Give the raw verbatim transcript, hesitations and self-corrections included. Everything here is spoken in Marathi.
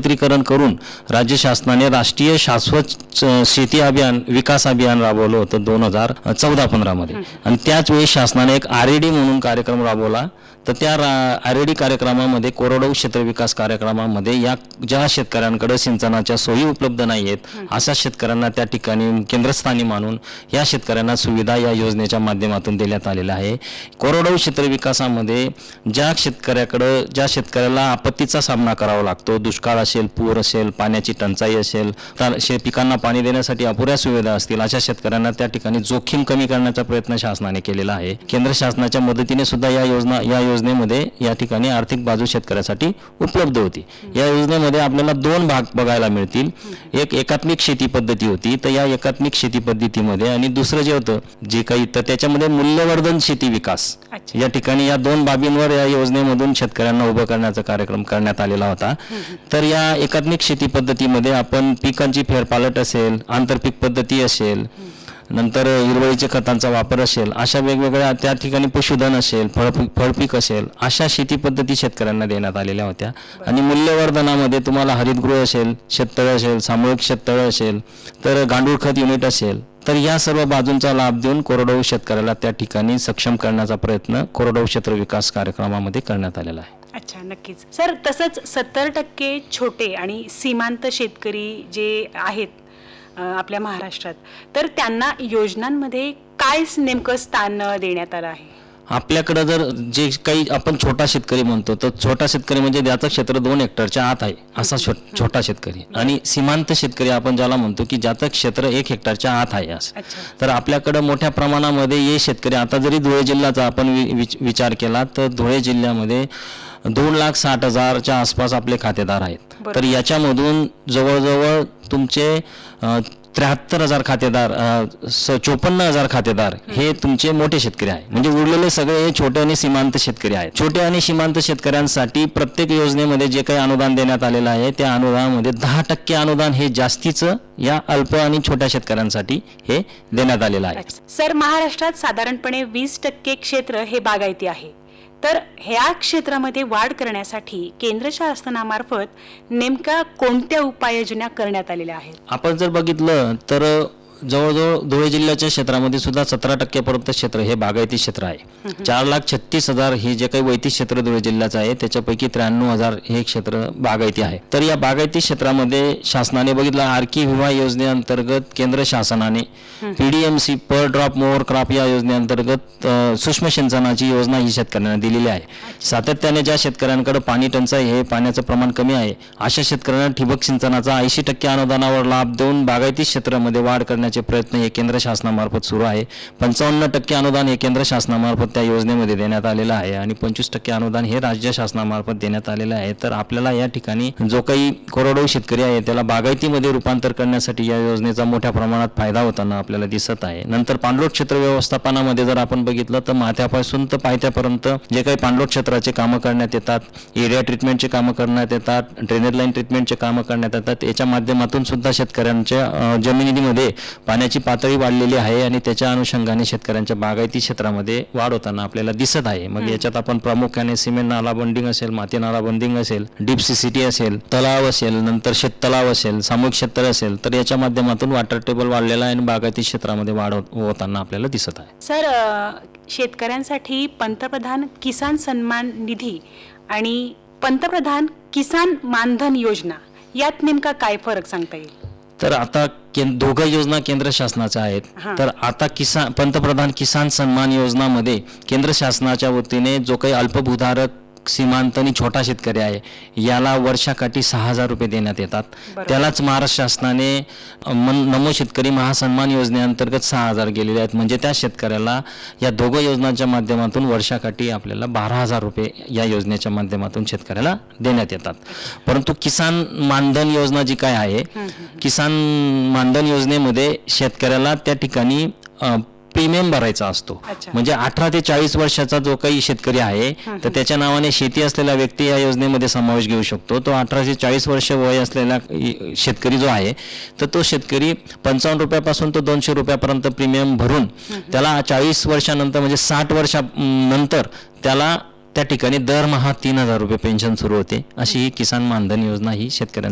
एकत्रीकरण करून राज्य शासनाने राष्ट्रीय शाश्वत शेती अभियान विकास अभियान राबवलं होतं दोन हजार चौदा पंधरा मध्ये. आणि त्याच वेळी शासनाने एक आर ए डी म्हणून कार्यक्रम राबवला. तर त्या आर ए डी कार्यक्रमामध्ये कोरडवाहू क्षेत्र विकास कार्यक्रमामध्ये या ज्या शेतकऱ्यांकडे सिंचनाच्या सोयी उपलब्ध नाही आहेत अशा शेतकऱ्यांना त्या ठिकाणी केंद्रस्थानी मानून या शेतकऱ्यांना सुविधा या योजनेच्या माध्यमातून देण्यात आलेल्या आहे. कोरडवाहू क्षेत्र विकासामध्ये ज्या शेतकऱ्याकडे ज्या शेतकऱ्याला आपत्तीचा सामना करावा लागतो, दुष्काळ असेल, पूर असेल, पाण्याची टंचाई असेल, तर पिकांना पाणी देण्यासाठी अपुऱ्या सुविधा असतील, अशा शेतकऱ्यांना त्या ठिकाणी जोखीम कमी करण्याचा प्रयत्न शासनाने केलेला आहे. केंद्र शासनाच्या मदतीने सुद्धा या योजना या योजनेमध्ये या ठिकाणी आर्थिक बाजू शेतकऱ्यासाठी उपलब्ध होती. या योजनेमध्ये आपल्याला दोन भाग बघायला मिळतील. एक एकात्मिक शेती पद्धती होती. तर या एकात्मिक शेती पद्धतीमध्ये आणि दुसरं जे होतं जे काही तर त्याच्यामध्ये मूल्यवर्धन शेती विकास या ठिकाणी या दोन बाबींवर या योजनेमधून शेतकऱ्यांना उभं करण्याचा कार्यक्रम करण्यात आलेला होता. तर या एकात्मिक शेती पद्धतीमध्ये आपण पिकांची फेरपालट असेल, आंतरपीक पद्धती असेल, नंतर हिरवळीच्या खतांचा वापर असेल, अशा वेगवेगळ्या त्या ठिकाणी पशुधन असेल, फळपीक फळपीक असेल, अशा शेती पद्धती शेतकऱ्यांना देण्यात आलेल्या होत्या. आणि मूल्यवर्धनामध्ये तुम्हाला हरितगृह असेल, शेततळं असेल, सामूहिक शेततळं असेल, तर गांडूळ खत युनिट असेल, तर या सर्व बाजूंचा लाभ देऊन कोरडवाहू शेतकऱ्याला त्या ठिकाणी सक्षम करण्याचा प्रयत्न कोरडवाहू क्षेत्र विकास कार्यक्रमामध्ये करण्यात आलेला आहे. अच्छा, नक्कीच सर. तसंच सत्तर टक्के छोटे आणि सीमांत शेतकरी जे आहेत आपल्या महाराष्ट्रात, तर त्यांना योजनांमध्ये काय नेमकं स्थान देण्यात आलं आहे? आपल्याकडे जर जे काही आपण छोटा शेतकरी म्हणतो, तर छोटा शेतकरी म्हणजे ज्याचं क्षेत्र दोन हेक्टरच्या आत आहे असा छोटा शेतकरी. आणि सीमांत शेतकरी आपण ज्याला म्हणतो की ज्याचं क्षेत्र एक हेक्टरच्या आत आहे असं. तर आपल्याकडे मोठ्या प्रमाणामध्ये हे शेतकरी, आता जरी धुळे जिल्ह्याचा आपण विचार केला तर धुळे जिल्ह्यामध्ये दोन लाख साठ हजारच्या आसपास आपले खातेदार आहेत. तर याच्यामधून जवळजवळ तुमचे त्र्याहत्तर हजार खातेदार, चोपन्न हजार खातेदार हे तुमचे मोठे शेतकरी आहे. म्हणजे उरलेले सगळे हे छोटे आणि सीमांत शेतकरी आहेत. छोटे आणि सीमांत शेतकऱ्यांसाठी प्रत्येक योजनेमध्ये जे काही अनुदान देण्यात आलेलं आहे त्या अनुदानामध्ये दहा टक्के अनुदान हे जास्तीचं या अल्प आणि छोट्या शेतकऱ्यांसाठी हे देण्यात आलेलं आहे. सर, महाराष्ट्रात साधारणपणे वीस टक्के क्षेत्र हे बागायती आहे. तर ह्या क्षेत्रामध्ये वाढ करण्यासाठी केंद्र शासनामार्फत नेमका कोणत्या उपाययोजना करण्यात आलेल्या आहेत? आपण जर बघितलं तर जवळजवळ धुळे जिल्ह्याच्या क्षेत्रामध्ये सुद्धा सतरा टक्क्यापर्यंत क्षेत्र हे बागायती क्षेत्र आहे. चार लाख छत्तीस हजार हे जे काही वैती क्षेत्र धुळे जिल्ह्याचं आहे त्याच्यापैकी त्र्याण्णव हजार हे क्षेत्र बागायती आहे. तर या बागायती क्षेत्रामध्ये शासनाने बघितलं आरकी विमा योजनेअंतर्गत केंद्र शासनाने पीडीएमसी पर ड्रॉप मोअर क्रॉप या योजनेअंतर्गत सूक्ष्म सिंचनाची योजना ही शेतकऱ्यांना दिलेली आहे. सातत्याने ज्या शेतकऱ्यांकडे पाणी टंचाई हे पाण्याचं प्रमाण कमी आहे अशा शेतकऱ्यांना ठिबक सिंचनाचा ऐंशी टक्के अनुदानावर लाभ देऊन बागायती क्षेत्रामध्ये वाढ करण्याचे प्रयत्न हे केंद्र शासनामार्फत सुरू आहे. पंचावन्न टक्के अनुदान हे केंद्र शासनामार्फत त्या योजनेमध्ये देण्यात आलेलं आहे आणि पंचवीस टक्के अनुदान हे राज्य शासनामार्फत देण्यात आलेलं आहे. तर आपल्याला या ठिकाणी जो काही कोरडवाहू शेतकरी आहे त्याला बागायतीमध्ये रूपांतर करण्यासाठी या योजनेचा मोठ्या प्रमाणात फायदा होताना आपल्याला दिसत आहे. नंतर पाणलोट क्षेत्र व्यवस्थापनामध्ये जर आपण बघितलं तर माथ्यापासून तर पायथ्यापर्यंत जे काही पाणलोट क्षेत्राचे कामं करण्यात येतात, एरिया ट्रीटमेंटचे कामं करण्यात येतात, ड्रेनेज लाईन ट्रीटमेंटचे कामं करण्यात येतात, याच्या माध्यमातून सुद्धा शेतकऱ्यांच्या जमिनीमध्ये पाण्याची पातळी वाढलेली आहे आणि त्याच्या अनुषंगाने शेतकऱ्यांच्या बागायती क्षेत्रामध्ये वाढ होताना आपल्याला दिसत आहे. मग याच्यात आपण प्रामुख्याने सिमेंट नाला बंडिंग असेल, माती नाला बंडिंग असेल, डीप सीसीटी असेल, तलाव असेल, नंतर शेततलाव असेल, सामूहिक शेततळ असेल, तर याच्या माध्यमातून वॉटर टेबल वाढलेला आहे आणि बागायती क्षेत्रामध्ये वाढ होताना आपल्याला दिसत आहे. सर, शेतकऱ्यांसाठी पंतप्रधान किसान सन्मान निधी आणि पंतप्रधान किसान मानधन योजना यात नेमका काय फरक सांगता येईल? तर आता दोघं योजना केंद्र शासनाच्या आहेत. तर आता किसान पंतप्रधान किसान सन्मान योजनामध्ये केंद्र शासनाच्या वतीने जो काही अल्पभूधारक सीमांत आणि छोटा शेतकरी आहे याला वर्षाकाठी सहा हजार रुपये देण्यात येतात. त्यालाच महाराष्ट्र शासनाने नमो शेतकरी महासन्मान योजनेअंतर्गत सहा हजार गेलेले आहेत. म्हणजे त्या शेतकऱ्याला या दोघं योजनांच्या माध्यमातून वर्षाकाठी आपल्याला बारा हजार रुपये या योजनेच्या माध्यमातून शेतकऱ्याला देण्यात येतात. परंतु किसान मानधन योजना जी काय आहे, किसान मानधन योजनेमध्ये शेतकऱ्याला त्या ठिकाणी प्रीमियम भरायचा असतो. म्हणजे अठरा ते चाळीस वर्षाचा जो काही शेतकरी आहे तर त्याच्या नावाने शेती असलेला व्यक्ती या योजनेमध्ये समावेश घेऊ शकतो. तो अठरा ते चाळीस वर्ष वय असलेला शेतकरी जो आहे तर तो शेतकरी पंचावन्न रुपयापासून तो दोनशे रुपयापर्यंत प्रीमियम भरून त्याला चाळीस वर्षानंतर म्हणजे साठ वर्षानंतर त्याला त्या ठिकाणी दरमहा तीन हजार रुपये पेन्शन सुरू होते. अशी ही किसान मानधन योजना ही शेतकऱ्यांना